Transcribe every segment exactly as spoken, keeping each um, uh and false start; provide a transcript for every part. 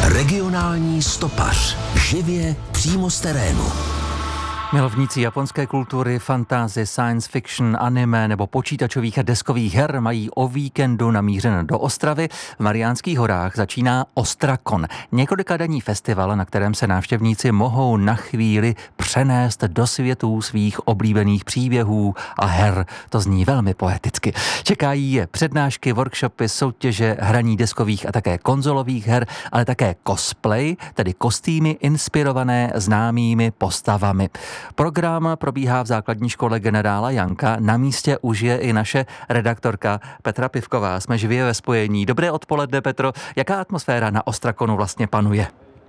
Regionální stopař. Živě přímo z terénu. Milovníci japonské kultury, fantasy, science fiction, anime nebo počítačových a deskových her mají o víkendu namířen do Ostravy. V Mariánských horách začíná Ostrakon, několikadenní festival, na kterém se návštěvníci mohou na chvíli přenést do světů svých oblíbených příběhů a her. To zní velmi poeticky. Čekají je přednášky, workshopy, soutěže, hraní deskových a také konzolových her, ale také cosplay, tedy kostýmy inspirované známými postavami. Program probíhá v základní škole generála Janka. Na místě už je i naše redaktorka Petra Pivková. Jsme živě ve spojení. Dobré odpoledne, Petro. Jaká atmosféra na Ostrakonu vlastně panuje?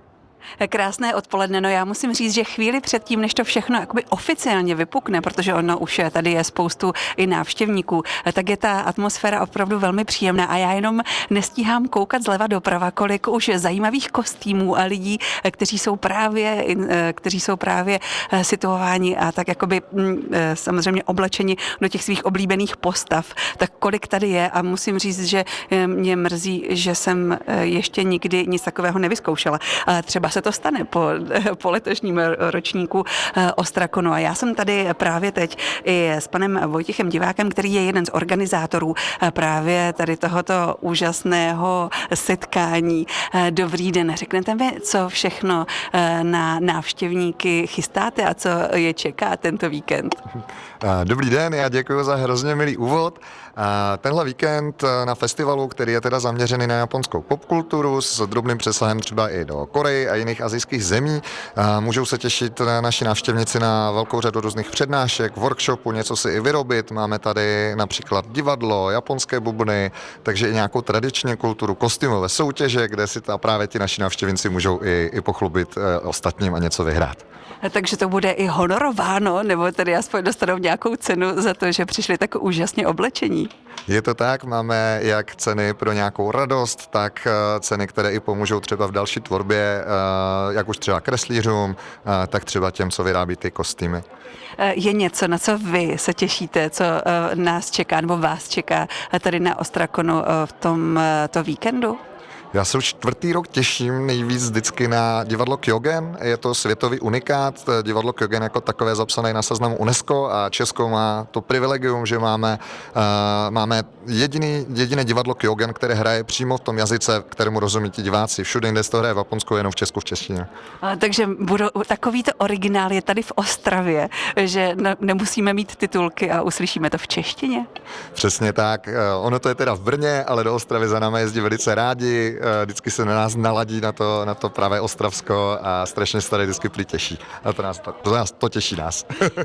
Krásné odpoledne, no já musím říct, že chvíli předtím, než to všechno jakoby oficiálně vypukne, protože ono už je, tady je spoustu i návštěvníků, tak je ta atmosféra opravdu velmi příjemná a já jenom nestíhám koukat zleva doprava, kolik už zajímavých kostýmů a lidí, kteří jsou právě, kteří jsou právě situováni a tak jakoby samozřejmě oblečeni do těch svých oblíbených postav, tak kolik tady je a musím říct, že mě mrzí, že jsem ještě nikdy nic takového nevyzkoušela. Třeba se to stane po, po letošním ročníku Ostrakonu. A já jsem tady právě teď i s panem Vojtěchem Divákem, který je jeden z organizátorů právě tady tohoto úžasného setkání. Dobrý den, řeknete mi, co všechno na návštěvníky chystáte a co je čeká tento víkend? Dobrý den, já děkuji za hrozně milý úvod. Tenhle víkend na festivalu, který je teda zaměřený na japonskou popkulturu s drobným přesahem třeba i do Koreji a jiných asijských zemí, můžou se těšit naši návštěvníci na velkou řadu různých přednášek, workshopů, něco si i vyrobit. Máme tady například divadlo, japonské bubny, takže i nějakou tradiční kulturu, kostýmové soutěže, kde si ta právě ti naši návštěvníci můžou i, i pochlubit ostatním a něco vyhrát. Takže to bude i honorováno, nebo tedy aspoň dostanou nějakou cenu za to, že přišli tak úžasně oblečení? Je to tak, máme jak ceny pro nějakou radost, tak ceny, které i pomůžou třeba v další tvorbě, jak už třeba kreslířům, tak třeba těm, co vyrábí ty kostýmy. Je něco, na co vy se těšíte, co nás čeká, nebo vás čeká tady na Ostrakonu v tomto víkendu? Já se už čtvrtý rok těším nejvíc vždycky na divadlo Kyogen. Je to světový unikát. Divadlo Kyogen jako takové zapsané na seznamu UNESCO a Česko má to privilegium, že máme, uh, máme jediný, jediné divadlo Kyogen, které hraje přímo v tom jazyce, kterému rozumí ti diváci. Všude jinde se to hraje v Japonsku, jenom v Česku, v češtině. A, takže budou, takovýto originál je tady v Ostravě, že ne, nemusíme mít titulky a uslyšíme to v češtině? Přesně tak. Ono to je teda v Brně, ale do Ostravy za námi jezdí velice rádi. Vždycky se na nás naladí na to, na to pravé Ostravsko a strašně se tady vždycky prý těší. A to nás to, to, nás, to těší nás.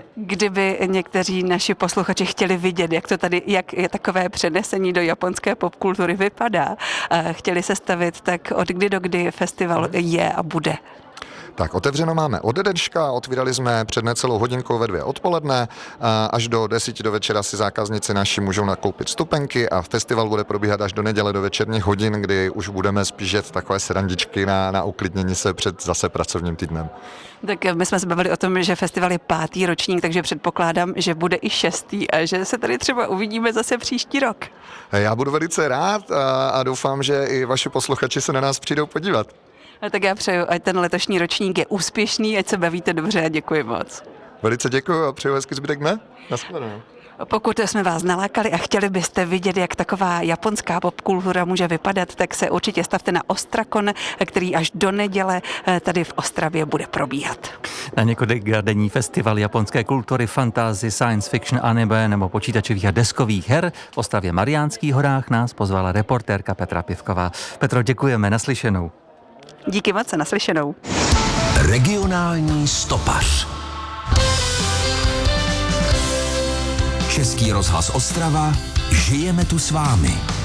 Kdyby někteří naši posluchači chtěli vidět, jak to tady, jak je takové přenesení do japonské popkultury vypadá, a chtěli se stavit, tak od kdy do kdy festival je a bude? Tak otevřeno máme od dneška, otvírali jsme před necelou hodinkou ve dvě odpoledne, až do desíti do večera si zákazníci naši můžou nakoupit vstupenky a festival bude probíhat až do neděle do večerních hodin, kdy už budeme spíš jet takové serandičky na, na uklidnění se před zase pracovním týdnem. Tak my jsme se bavili o tom, že festival je pátý ročník, takže předpokládám, že bude i šestý a že se tady třeba uvidíme zase příští rok. Já budu velice rád a, a doufám, že i vaši posluchači se na nás přijdou podívat. A tak já přeju, ať ten letošní ročník je úspěšný, ať se bavíte dobře a děkuji moc. Velice děkuji a přeju hezký zbytek dne. Naschledanou. Pokud jsme vás nalákali a chtěli byste vidět, jak taková japonská popkultura může vypadat, tak se určitě stavte na Ostrakon, který až do neděle tady v Ostravě bude probíhat. Na několikadenní festival japonské kultury, fantasy, science fiction, anime nebo počítačových a deskových her v Ostravě Mariánských horách nás pozvala reportérka Petra Pivková. Petro, děkujeme, naslyšenou. Díky moc a naslyšenou. Regionální stopař. Český rozhlas Ostrava, žijeme tu s vámi.